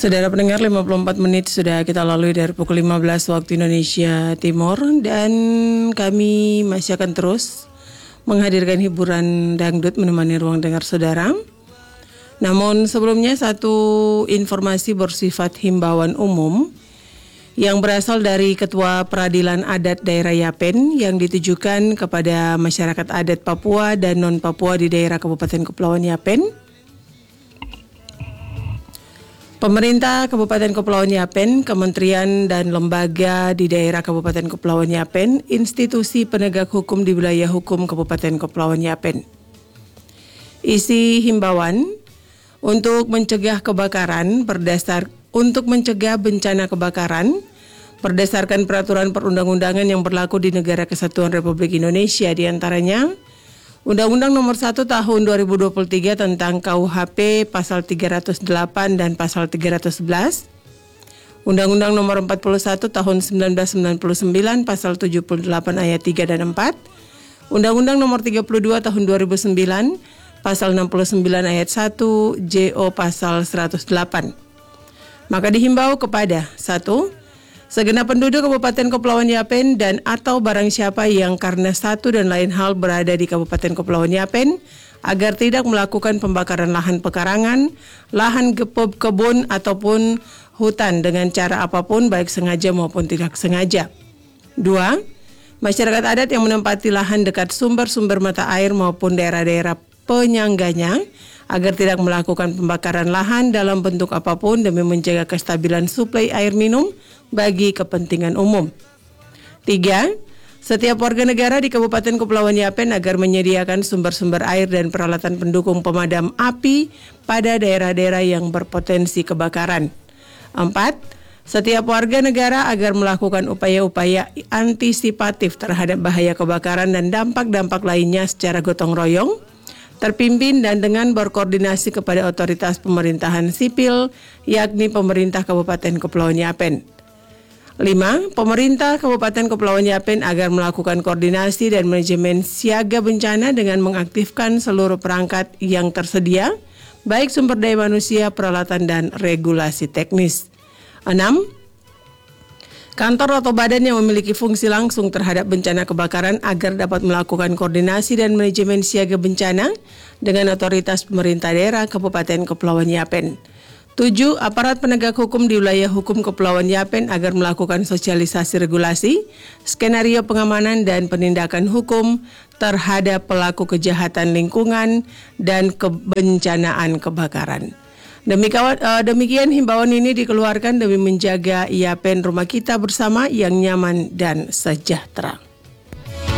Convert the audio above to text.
Saudara pendengar, 54 menit sudah kita lalui dari pukul 15 waktu Indonesia Timur, dan kami masih akan terus menghadirkan hiburan dangdut menemani ruang dengar saudara. Namun sebelumnya satu informasi bersifat himbauan umum yang berasal dari Ketua Peradilan Adat Daerah Yapen yang ditujukan kepada masyarakat adat Papua dan non-Papua di daerah Kabupaten Kepulauan Yapen. Pemerintah Kabupaten Kepulauan Yapen, kementerian dan lembaga di daerah Kabupaten Kepulauan Yapen, institusi penegak hukum di wilayah hukum Kabupaten Kepulauan Yapen. Isi himbauan untuk mencegah kebakaran untuk mencegah bencana kebakaran berdasarkan peraturan perundang-undangan yang berlaku di Negara Kesatuan Republik Indonesia, di antaranya Undang-Undang Nomor 1 Tahun 2023 tentang KUHP Pasal 308 dan Pasal 311, Undang-Undang Nomor 41 Tahun 1999 Pasal 78 Ayat 3 dan 4, Undang-Undang Nomor 32 Tahun 2009 Pasal 69 Ayat 1 JO Pasal 108. Maka dihimbau kepada 1. Segenap penduduk Kabupaten Kepulauan Yapen dan atau barang siapa yang karena satu dan lain hal berada di Kabupaten Kepulauan Yapen agar tidak melakukan pembakaran lahan pekarangan, lahan kebun ataupun hutan dengan cara apapun baik sengaja maupun tidak sengaja. 2. Masyarakat adat yang menempati lahan dekat sumber-sumber mata air maupun daerah-daerah penyangganya agar tidak melakukan pembakaran lahan dalam bentuk apapun demi menjaga kestabilan suplai air minum bagi kepentingan umum. 3. Setiap warga negara di Kabupaten Kepulauan Yapen agar menyediakan sumber-sumber air dan peralatan pendukung pemadam api pada daerah-daerah yang berpotensi kebakaran. 4. Setiap warga negara agar melakukan upaya-upaya antisipatif terhadap bahaya kebakaran dan dampak-dampak lainnya secara gotong royong, terpimpin dan dengan berkoordinasi kepada otoritas pemerintahan sipil, yakni pemerintah Kabupaten Kepulauan Yapen. 5. Pemerintah Kabupaten Kepulauan Yapen agar melakukan koordinasi dan manajemen siaga bencana dengan mengaktifkan seluruh perangkat yang tersedia, baik sumber daya manusia, peralatan, dan regulasi teknis. 6. Kantor atau badan yang memiliki fungsi langsung terhadap bencana kebakaran agar dapat melakukan koordinasi dan manajemen siaga bencana dengan otoritas pemerintah daerah Kabupaten Kepulauan Yapen. 7. Aparat penegak hukum di wilayah hukum Kepulauan Yapen agar melakukan sosialisasi regulasi, skenario pengamanan dan penindakan hukum terhadap pelaku kejahatan lingkungan dan kebencanaan kebakaran. Demikian himbauan ini dikeluarkan demi menjaga Yapen rumah kita bersama yang nyaman dan sejahtera.